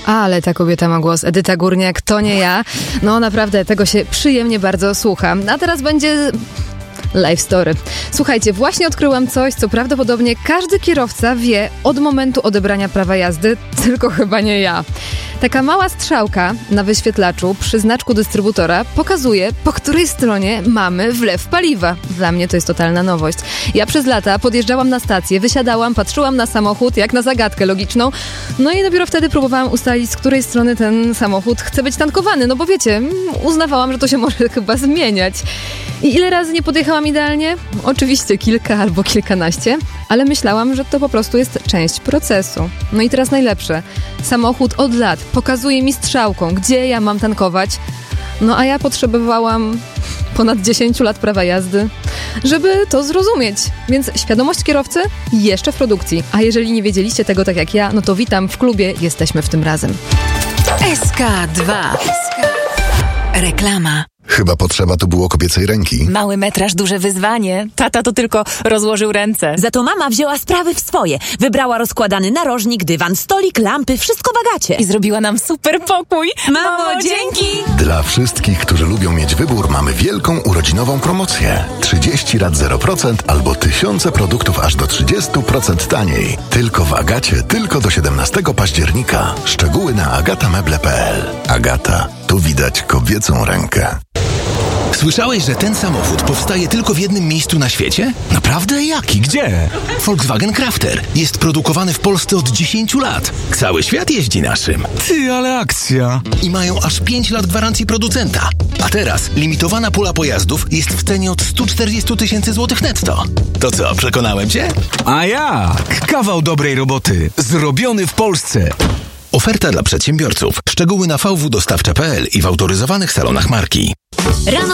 Ale ta kobieta ma głos. Edyta Górniak, to nie ja. No naprawdę, tego się przyjemnie bardzo słucha. A teraz będzie life story. Słuchajcie, właśnie odkryłam coś, co prawdopodobnie każdy kierowca wie od momentu odebrania prawa jazdy, tylko chyba nie ja. Taka mała strzałka na wyświetlaczu przy znaczku dystrybutora pokazuje, po której stronie mamy wlew paliwa. Dla mnie to jest totalna nowość. Ja przez lata podjeżdżałam na stację, wysiadałam, patrzyłam na samochód jak na zagadkę logiczną, no i dopiero wtedy próbowałam ustalić, z której strony ten samochód chce być tankowany, no bo wiecie, uznawałam, że to się może chyba zmieniać. I ile razy nie podjechałam idealnie? Oczywiście kilka albo kilkanaście, ale myślałam, że to po prostu jest część procesu. No i teraz najlepsze. Samochód od lat pokazuje mi strzałką, gdzie ja mam tankować. No a ja potrzebowałam ponad 10 lat prawa jazdy, żeby to zrozumieć. Więc świadomość kierowcy jeszcze w produkcji. A jeżeli nie wiedzieliście tego tak jak ja, no to witam w klubie Jesteśmy w tym razem. SK2. Reklama. Chyba potrzeba tu było kobiecej ręki. Mały metraż, duże wyzwanie. Tata to tylko rozłożył ręce. Za to mama wzięła sprawy w swoje. Wybrała rozkładany narożnik, dywan, stolik, lampy, wszystko w Agacie. I zrobiła nam super pokój. Mamo, dzięki! Dla wszystkich, którzy lubią mieć wybór, mamy wielką urodzinową promocję. 30 rat 0% albo tysiące produktów aż do 30% taniej. Tylko w Agacie, tylko do 17 października. Szczegóły na agatameble.pl. Agata, tu widać kobiecą rękę. Słyszałeś, że ten samochód powstaje tylko w jednym miejscu na świecie? Naprawdę? Jaki? Gdzie? Volkswagen Crafter. Jest produkowany w Polsce od 10 lat. Cały świat jeździ naszym. Ty, ale akcja. I mają aż 5 lat gwarancji producenta. A teraz limitowana pula pojazdów jest w cenie od 140 tysięcy złotych netto. To co, przekonałem cię? A jak? Kawał dobrej roboty. Zrobiony w Polsce. Oferta dla przedsiębiorców. Szczegóły na vwdostawcze.pl i w autoryzowanych salonach marki. Rano